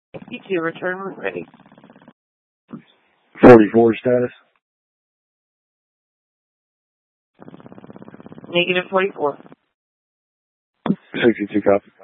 52, return when ready. 44 status. Negative 44. 62 copy.